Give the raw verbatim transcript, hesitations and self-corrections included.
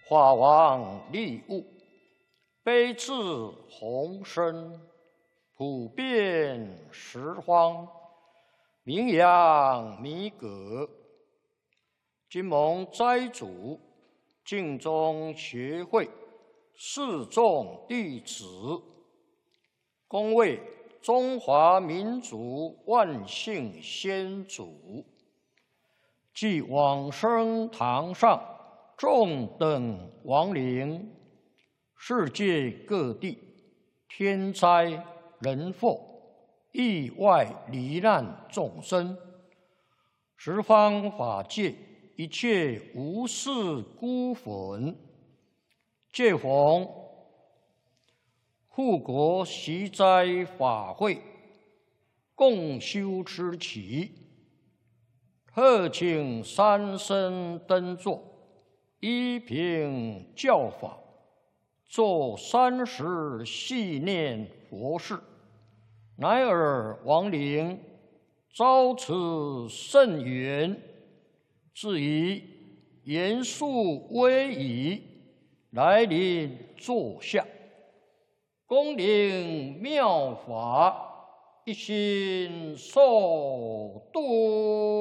法王利物，悲智宏深，普遍十方，名扬弥革。今蒙斋主净宗学会四众弟子，恭为中华民族万姓先祖，即往生堂上众等亡灵，世界各地天灾人祸、意外罹难众生，十方法界一切无事孤魂，借逢护国习斋法会，共修持期，特请三僧登座，依凭教法，做三时系念佛事，乃尔亡灵遭此甚缘，至以严肃威仪来临座下，恭领妙法，一心受度。